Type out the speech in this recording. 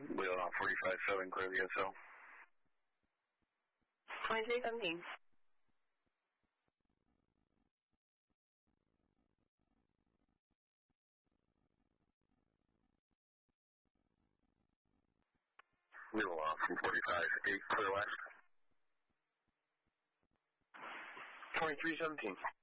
Wheel out 45-7, clear the SL. 23-17. Wheel off from 45-8, clear west. 23-17.